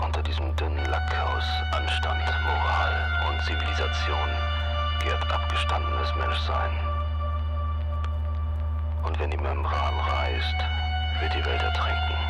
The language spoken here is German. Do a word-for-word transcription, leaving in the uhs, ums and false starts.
Unter diesem dünnen Lack aus Anstand, Moral und Zivilisation gärt abgestandenes Menschsein. Und wenn die Membran reißt, wird die Welt ertrinken.